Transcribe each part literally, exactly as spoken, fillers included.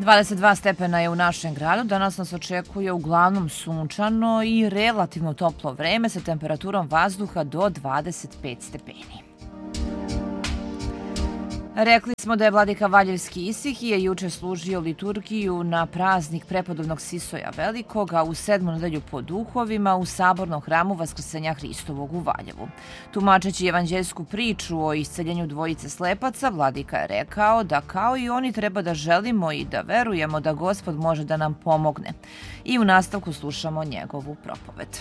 dvadeset dva stepena je u našem gradu. Danas nas očekuje uglavnom sunčano i relativno toplo vreme sa temperaturom vazduha do dvadeset pet stepeni. Rekli smo da je vladika Valjevski Isihije juče služio liturgiju na praznik prepodobnog Sisoja Velikoga u sedmu nedelju po duhovima u sabornom hramu Vaskrsenja Hristovog u Valjevu. Tumačeći evanđeljsku priču o isceljenju dvojice slepaca, vladika je rekao da kao i oni treba da želimo i da verujemo da Gospod može da nam pomogne. I u nastavku slušamo njegovu propoved.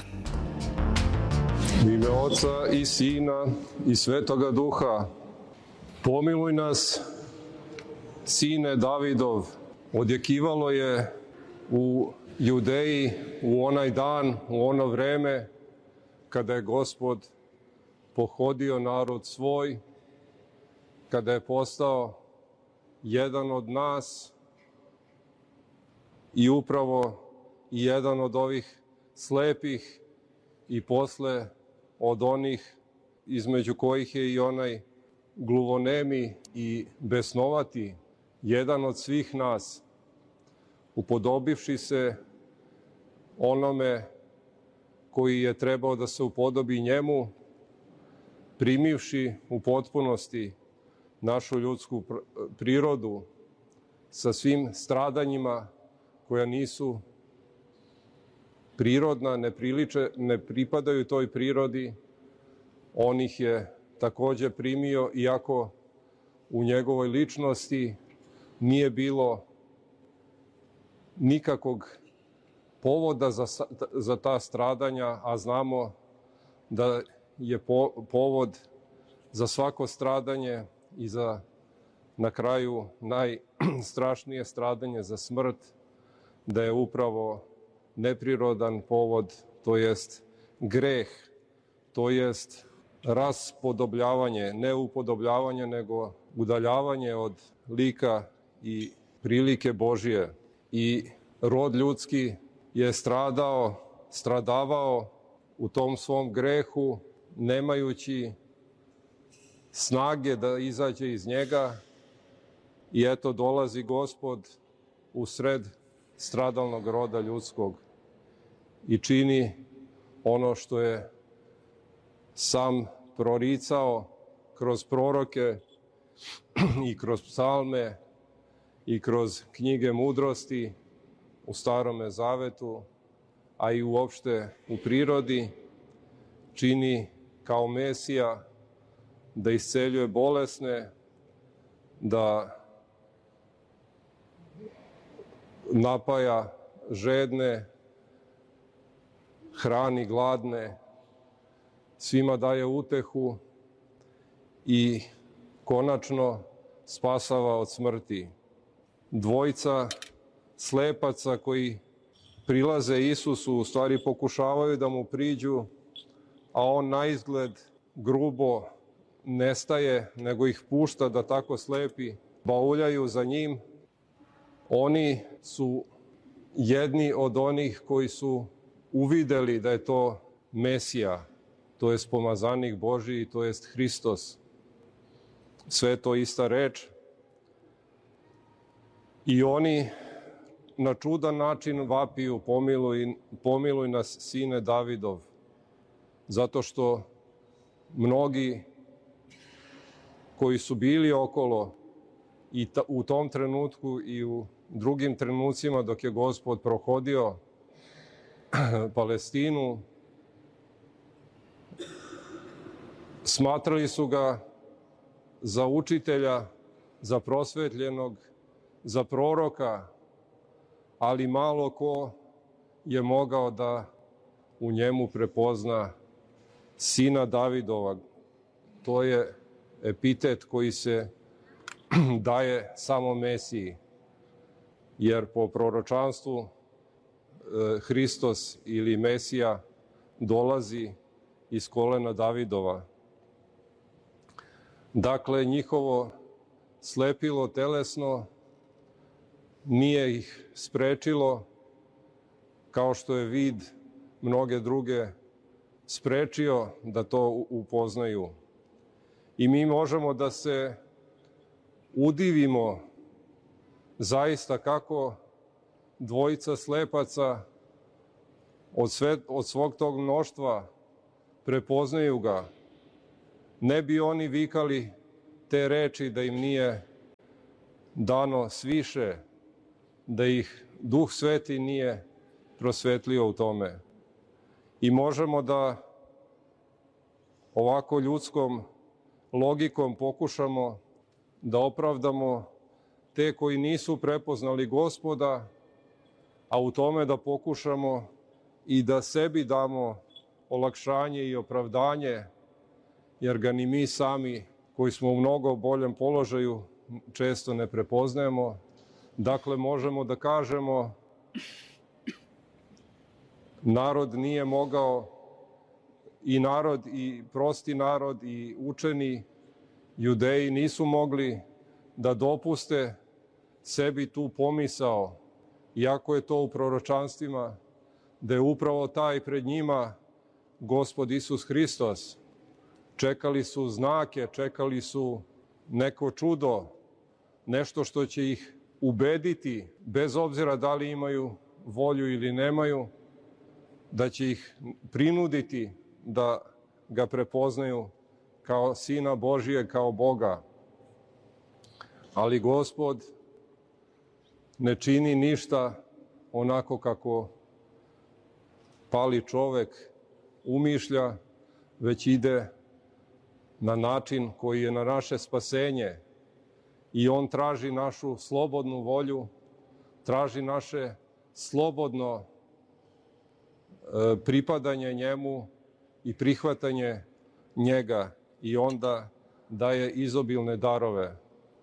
U ime Oca i Sina i Svetoga Duha. Pomiluj nas, sine Davidov. Odjekivalo je u Judeji u onaj dan, u ono vreme kada je Gospod pohodio narod svoj, kada je postao jedan od nas i upravo i jedan od ovih slepih i posle od onih između kojih je i onaj gluvonemi i besnovati, jedan od svih nas, upodobivši se onome koji je trebao da se upodobi njemu, primivši u potpunosti našu ljudsku prirodu sa svim stradanjima koja nisu prirodna, ne priliče, ne pripadaju toj prirodi, on ih je takođe primio, iako u njegovoj ličnosti nije bilo nikakvog povoda za, za ta stradanja, a znamo da je po, povod za svako stradanje i za na kraju najstrašnije stradanje za smrt, da je upravo neprirodan povod, to jest greh, to jest raspodobljavanje, ne upodobljavanje, nego udaljavanje od lika i prilike Božije. I rod ljudski je stradao, stradavao u tom svom grehu, nemajući snage da izađe iz njega. I eto dolazi Gospod u sred stradalnog roda ljudskog i čini ono što je sam proricao kroz proroke i kroz psalme i kroz knjige mudrosti u Starome Zavetu, a i uopšte u prirodi, čini kao Mesija da isceljuje bolesne, da napaja žedne, hrani gladne, svima daje utehu i konačno spasava od smrti. Dvojica slepaca koji prilaze Isusu, u stvari pokušavaju da mu priđu, a on naizgled grubo nestaje, nego ih pušta da tako slepi bauljaju za njim. Oni su jedni od onih koji su uvideli da je to Mesija, to jest pomazanik Božiji, to jest Hristos. Sve to ista reč. I oni na čudan način vapiju, pomiluj, pomiluj nas, sine Davidov. Zato što mnogi koji su bili okolo i ta, u tom trenutku i u drugim trenucima dok je Gospod prohodio Palestinu, smatrali su ga za učitelja, za prosvetljenog, za proroka, ali malo ko je mogao da u njemu prepozna sina Davidova. To je epitet koji se daje samo Mesiji, jer po proročanstvu Hristos ili Mesija dolazi iz kolena Davidova. Dakle, njihovo slepilo telesno nije ih sprečilo, kao što je vid mnoge druge sprečio da to upoznaju. I mi možemo da se udivimo zaista kako dvojica slepaca od, sve, od svog tog mnoštva prepoznaju ga. Ne bi oni vikali te reči da im nije dano sviše, da ih Duh Sveti nije prosvetlio u tome. I možemo da ovako ljudskom logikom pokušamo da opravdamo te koji nisu prepoznali Gospoda, a u tome da pokušamo i da sebi damo olakšanje i opravdanje, jer ga ni mi sami, koji smo u mnogo boljem položaju, često ne prepoznajemo. Dakle, možemo da kažemo, narod nije mogao, i narod, i prosti narod, i učeni Judeji nisu mogli da dopuste sebi tu pomisao, iako je to u proročanstvima, da je upravo taj pred njima Gospod Isus Hristos. Čekali su znake, čekali su neko čudo, nešto što će ih ubediti, bez obzira da li imaju volju ili nemaju, da će ih prinuditi da ga prepoznaju kao Sina Božije, kao Boga. Ali Gospod ne čini ništa onako kako pali čovek umišlja, već ide na način koji je na naše spasenje. I on traži našu slobodnu volju, traži naše slobodno e, pripadanje njemu i prihvatanje njega, i onda daje izobilne darove.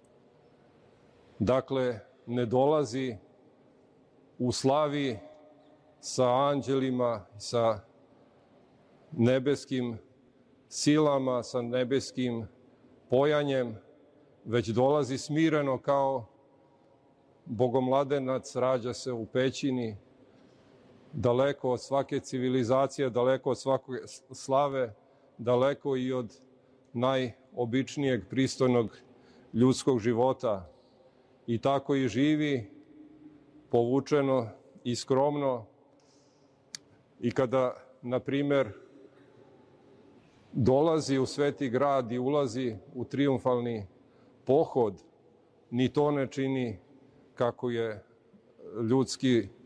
Dakle, ne dolazi u slavi sa anđelima, sa nebeskim silama, sa nebeskim pojanjem, već dolazi smireno kao bogomladenac, rađa se u pećini, daleko od svake civilizacije, daleko od svake slave, daleko i od najobičnijeg, pristojnog ljudskog života. I tako i živi, povučeno i skromno. I kada, na primer, dolazi u Sveti grad i ulazi u trijumfalni pohod, ni to ne čini kako je ljudski e,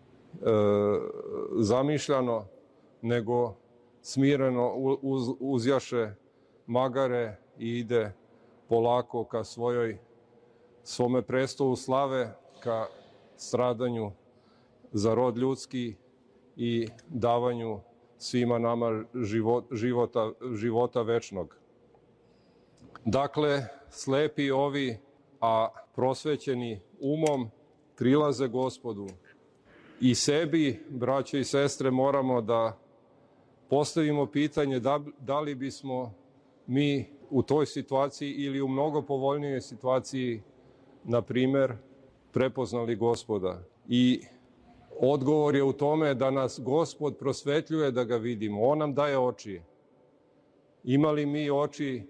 zamišljano, nego smireno uz, uzjaše magare i ide polako ka svojoj, svome prestolu slave, ka stradanju za rod ljudski i davanju svima nama život, života, života večnog. Dakle, slepi ovi, a prosvećeni umom, prilaze Gospodu. I sebi, braćo i sestre, moramo da postavimo pitanje da, da li bismo mi u toj situaciji ili u mnogo povoljnijoj situaciji, na primer, prepoznali Gospoda. I odgovor je u tome da nas Gospod prosvetljuje da ga vidimo. On nam daje oči. Imali mi oči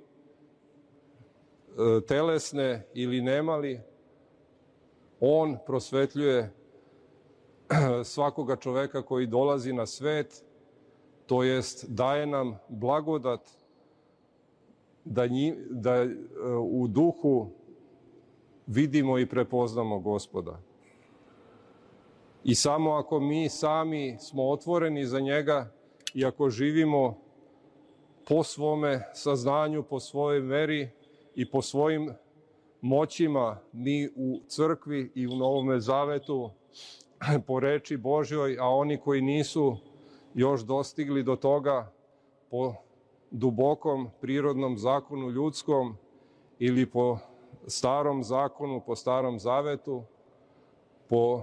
telesne ili nemali, on prosvetljuje svakoga čoveka koji dolazi na svet, to jest daje nam blagodat da, nji, da u duhu vidimo i prepoznamo Gospoda. I samo ako mi sami smo otvoreni za njega i ako živimo po svome saznanju, po svojoj veri i po svojim moćima, mi u crkvi i u Novome Zavetu, po reči Božjoj, a oni koji nisu još dostigli do toga, po dubokom prirodnom zakonu ljudskom ili po starom zakonu, po starom zavetu, po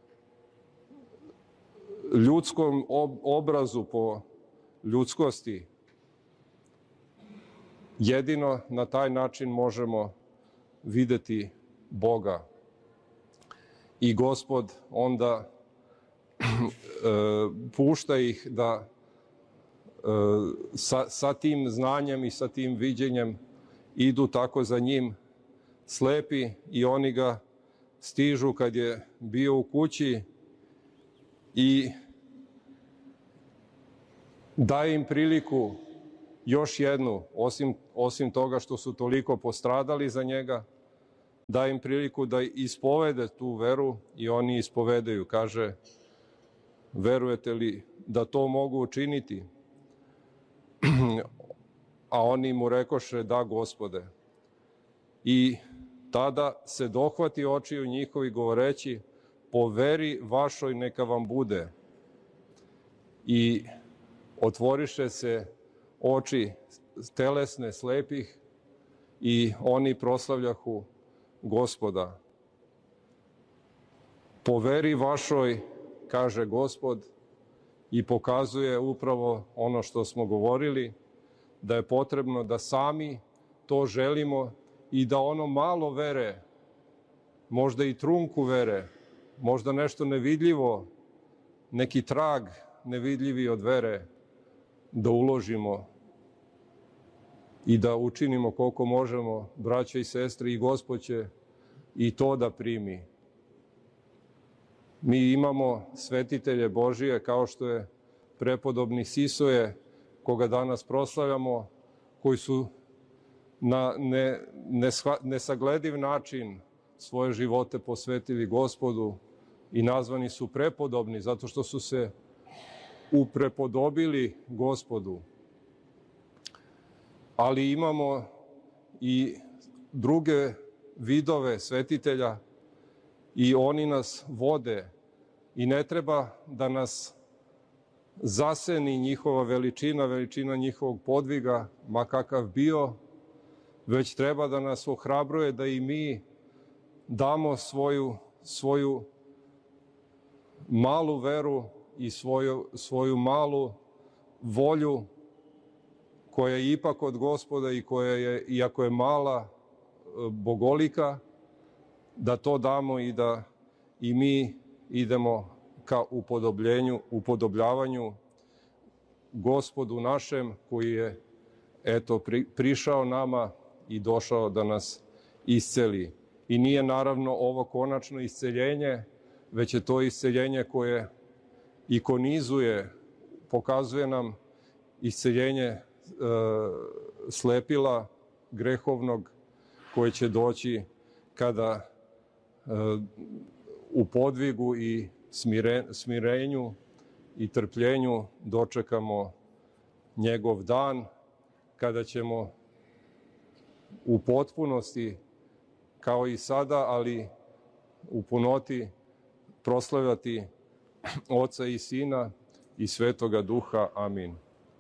ljudskom obrazu, po ljudskosti. Jedino na taj način možemo videti Boga. I Gospod onda e, pušta ih da e, sa, sa tim znanjem i sa tim viđenjem idu tako za njim slepi, i oni ga stižu kad je bio u kući i daje im priliku još jednu, osim, osim toga što su toliko postradali za njega, daje im priliku da ispovede tu veru i oni ispovedaju. Kaže, verujete li da to mogu učiniti? A oni mu rekoše, da, Gospode. I tada se dohvati očiju njihovi govoreći, po veri vašoj neka vam bude. I otvoriše se oči telesne slepih i oni proslavljahu Gospoda. Po veri vašoj, kaže Gospod, i pokazuje upravo ono što smo govorili, da je potrebno da sami to želimo i da ono malo vere, možda i trunku vere, možda nešto nevidljivo, neki trag nevidljivi od vere, da uložimo i da učinimo koliko možemo, braće i sestre, i Gospod će i to da primi. Mi imamo svetitelje Božije, kao što je prepodobni Sisoje, koga danas proslavljamo, koji su na ne, nesha, nesaglediv način svoje živote posvetili Gospodu i nazvani su prepodobni, zato što su se uprepodobili Gospodu. Ali imamo i druge vidove svetitelja i oni nas vode i ne treba da nas zaseni njihova veličina, veličina njihovog podviga, ma kakav bio, već treba da nas ohrabruje da i mi damo svoju, svoju malu veru i svoju, svoju malu volju koja je ipak od Gospoda i koja je, iako je mala, bogolika, da to damo i da i mi idemo ka upodobljenju, upodobljavanju Gospodu našem koji je eto pri, prišao nama i došao da nas isceli. I nije naravno ovo konačno isceljenje, već je to isceljenje koje ikonizuje, pokazuje nam isceljenje e, slepila grehovnog koje će doći kada e, u podvigu i smire, smirenju i trpljenju dočekamo njegov dan, kada ćemo u potpunosti, kao i sada, ali u punoti proslavljati Oca i Sina i Svetoga Duha. Amin.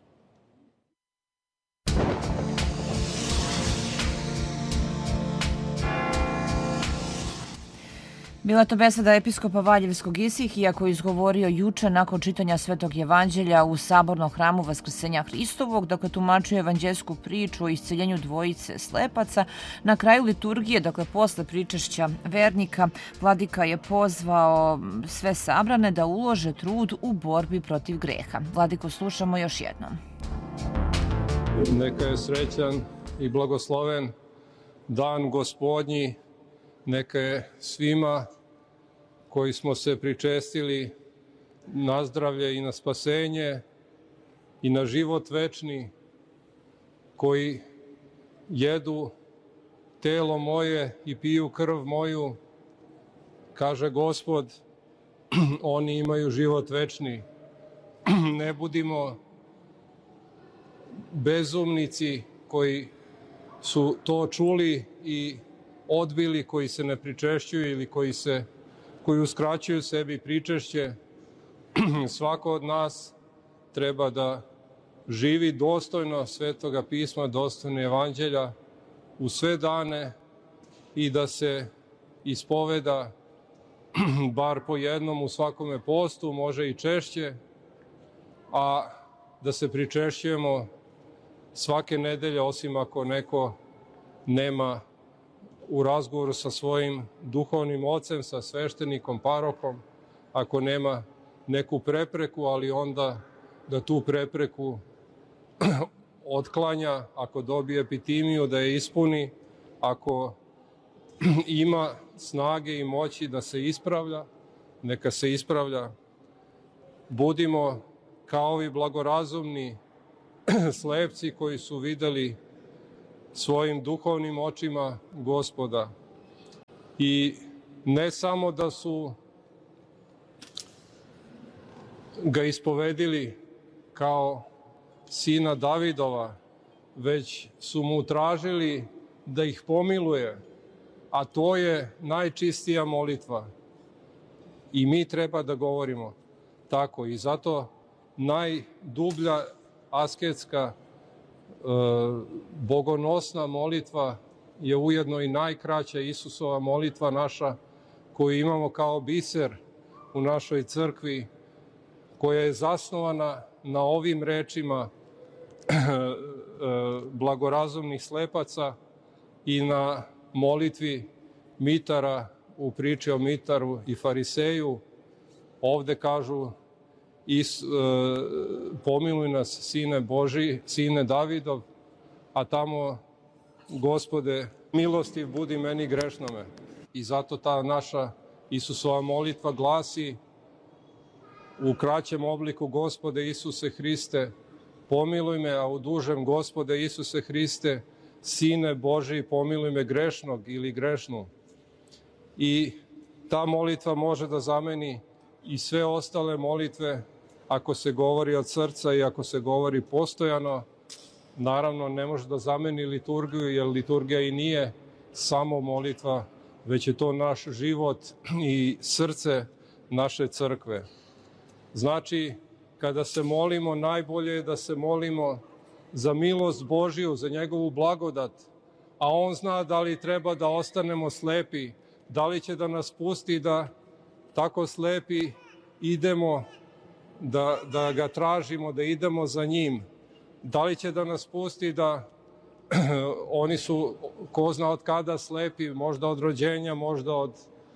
Bila to beseda episkopa Valjevskog Isihija koji je izgovorio juče nakon čitanja Svetog evanđelja u Sabornom hramu Vaskrsenja Hristovog, dakle tumačio evanđelsku priču o isceljenju dvojice slepaca. Na kraju liturgije, dakle posle pričešća vernika, vladika je pozvao sve sabrane da ulože trud u borbi protiv greha. Vladiko, slušamo još jednom. Neka je srećan i blagosloven dan Gospodnji. Neka je svima koji smo se pričestili na zdravlje i na spasenje i na život večni, koji jedu telo moje i piju krv moju, kaže Gospod, oni imaju život večni. Ne budimo bezumnici koji su to čuli i odbili, koji se ne pričešćuju ili koji se koji uskraćuju sebi pričešće. Svako od nas treba da živi dostojno Svetoga pisma, dostojno evanđelja u sve dane i da se ispoveda bar po jednom u svakome postu, može i češće, a da se pričešćujemo svake nedelje, osim ako neko nema u razgovoru sa svojim duhovnim ocem, sa sveštenikom, parohom, ako nema neku prepreku, ali onda da tu prepreku otklanja, ako dobije epitimiju da je ispuni, ako ima snage i moći da se ispravlja, neka se ispravlja. Budimo kao ovi blagorazumni slepci koji su videli svojim duhovnim očima Gospoda. I ne samo da su ga ispovedili kao sina Davidova, već su mu tražili da ih pomiluje, a to je najčistija molitva. I mi treba da govorimo tako. I zato najdublja asketska, e, bogonosna molitva je ujedno i najkraća Isusova molitva naša, koju imamo kao biser u našoj crkvi, koja je zasnovana na ovim rečima blagorazumnih slepaca i na molitvi Mitara u priči o Mitaru i Fariseju. Ovde kažu: Is, e, pomiluj nas, sine Boži, sine Davidov, a tamo: Gospode, milostiv budi meni grešnome. I zato ta naša Isusova molitva glasi u kraćem obliku: Gospode Isuse Hriste, pomiluj me, a u dužem: Gospode Isuse Hriste, sine Boži, pomiluj me grešnog ili grešnu. I ta molitva može da zameni i sve ostale molitve ako se govori od srca i ako se govori postojano. Naravno, ne može da zameni liturgiju, jer liturgija i nije samo molitva, već je to naš život i srce naše crkve. Znači, kada se molimo, najbolje je da se molimo za milost Božiju, za njegovu blagodat, a on zna da li treba da ostanemo slepi, da li će da nas pusti da tako slepi idemo, da, da ga tražimo, da idemo za njim, da li će da nas pusti da oni su ko zna od kada slepi, možda od rođenja, možda od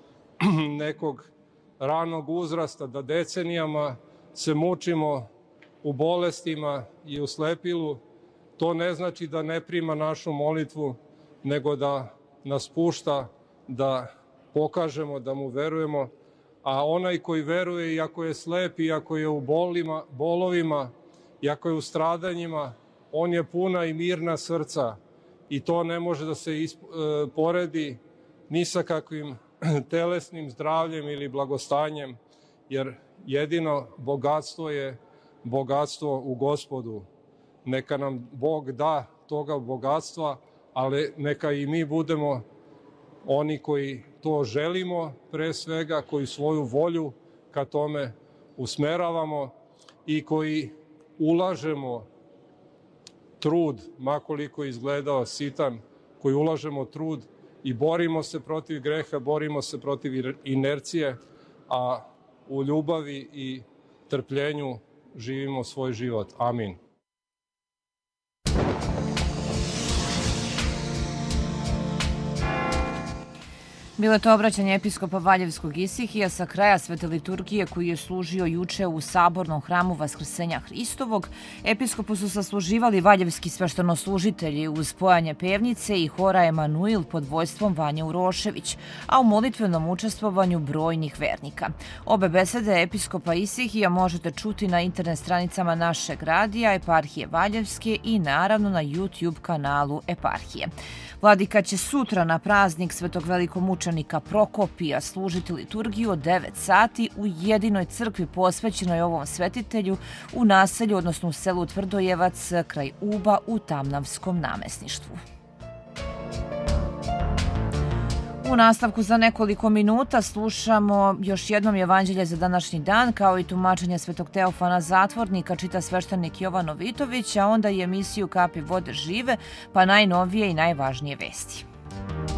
nekog ranog uzrasta, da decenijama se mučimo u bolestima i u slepilu. To ne znači da ne prima našu molitvu, nego da nas pušta da pokažemo da mu verujemo, a onaj koji veruje, i ako je slep, i ako je u bolima, bolovima, i ako je u stradanjima, on je puna i mirna srca, i to ne može da se isp, e, poredi ni sa kakvim telesnim zdravljem ili blagostanjem, jer jedino bogatstvo je bogatstvo u Gospodu. Neka nam Bog da toga bogatstva, ali neka i mi budemo oni koji to želimo, pre svega, koji svoju volju ka tome usmeravamo i koji ulažemo trud, makoliko izgledao sitan, koji ulažemo trud i borimo se protiv greha, borimo se protiv inercije, a u ljubavi i trpljenju živimo svoj život. Amin. Bilo je to obraćanje episkopa Valjevskog Isihija sa kraja svete liturgije koji je služio juče u Sabornom hramu Vaskrsenja Hristovog. Episkopu su sasluživali valjevski sveštenoslužitelji uz pojanje pevnice i hora Emanuil pod vojstvom Vanje Urošević, a u molitvenom učestvovanju brojnih vernika. Obe besede episkopa Isihija možete čuti na internet stranicama našeg radija Eparhije Valjevske i naravno na YouTube kanalu Eparhije. Vladika će sutra na praznik Svetog velikomučenika Prokopija služiti liturgiju od devet sati u jedinoj crkvi posvećenoj ovom svetitelju u naselju, odnosno u selu Tvrdojevac kraj Uba u Tamnavskom namesništvu. U nastavku za nekoliko minuta slušamo još jednom evanđelje za današnji dan, kao i tumačenje Svetog Teofana Zatvornika, čita sveštenik Jovan Novitović, a onda i emisiju Kapi vode žive, pa najnovije i najvažnije vesti.